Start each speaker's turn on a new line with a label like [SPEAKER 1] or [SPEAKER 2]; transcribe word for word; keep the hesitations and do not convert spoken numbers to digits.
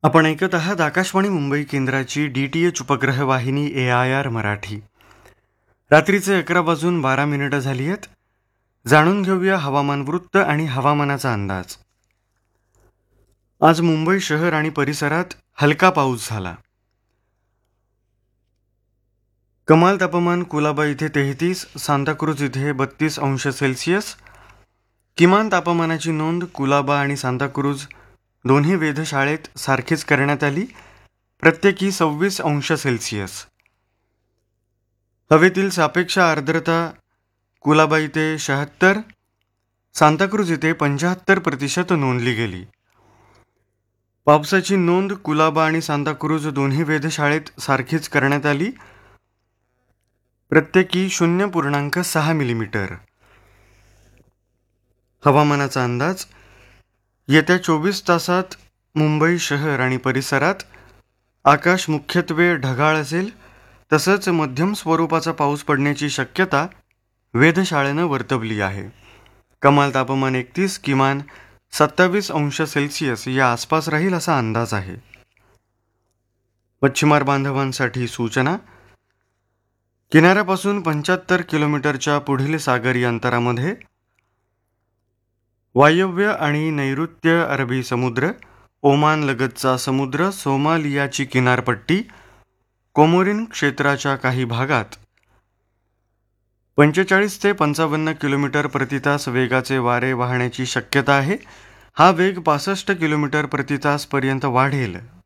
[SPEAKER 1] आपण ऐकत आहात आकाशवाणी मुंबई केंद्राची डी टी एच उपग्रह वाहिनी ए आय आर मराठी. रात्रीचे अकरा वाजून बारा मिनिटं झाली आहेत. जाणून घेऊया हवामान वृत्त आणि हवामानाचा अंदाज. आज मुंबई शहर आणि परिसरात हलका पाऊस झाला. कमाल तापमान कुलाबा इथे तेहतीस, सांताक्रूज इथे बत्तीस अंश सेल्सिअस. किमान तापमानाची नोंद कुलाबा आणि सांताक्रूज दोन्ही वेधशाळेत सारखीच करण्यात आली, प्रत्येकी सव्वीस अंश सेल्सिअस. हवेतील सापेक्ष आर्द्रता कुलाबा इथे शहात्तर, सांताक्रूज इथे पंच्याहत्तर प्रतिशत नोंदली गेली. पावसाची नोंद कुलाबा आणि सांताक्रूज दोन्ही वेधशाळेत सारखीच करण्यात आली, प्रत्येकी शून्य पूर्णांक सहा मिलीमीटर. हवामानाचा अंदाज. येत्या चोवीस तासात मुंबई शहर आणि परिसरात आकाश मुख्यत्वे ढगाळ असेल, तसंच मध्यम स्वरूपाचा पाऊस पडण्याची शक्यता वेधशाळेनं वर्तवली आहे. कमाल तापमान एकतीस, किमान सत्तावीस अंश सेल्सिअस या आसपास राहील असा अंदाज आहे. मच्छीमार बांधवांसाठी सूचना. किनाऱ्यापासून पंच्याहत्तर किलोमीटरच्या पुढील सागरी अंतरामध्ये वायव्य आणि नैऋत्य अरबी समुद्र, ओमान लगतचा समुद्र, सोमालियाची किनारपट्टी, कोमोरिन क्षेत्राच्या काही भागात पंचेचाळीस ते पंचावन्न किलोमीटर प्रतितास वेगाचे वारे वाहण्याची शक्यता आहे. हा वेग पासष्ट किलोमीटर प्रतितास पर्यंत वाढेल